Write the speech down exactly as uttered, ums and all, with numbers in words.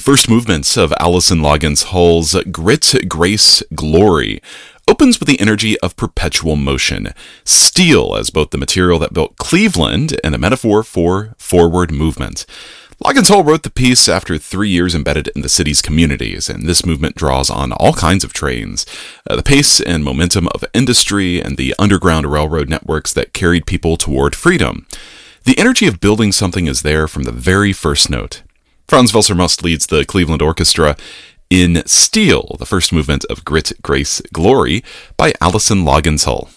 first movement of Alison Loggins Hull's Grit, Grace, Glory opens with the energy of perpetual motion, steel as both the material that built Cleveland and a metaphor for forward movement. Loggins Hull wrote the piece after three years embedded in the city's communities, and this movement draws on all kinds of trains, uh, the pace and momentum of industry and the underground railroad networks that carried people toward freedom. The energy of building something is there from the very first note. Franz Welser-Most leads the Cleveland Orchestra in Steel, the first movement of Grit, Grace, Glory by Alison Loggins Hull.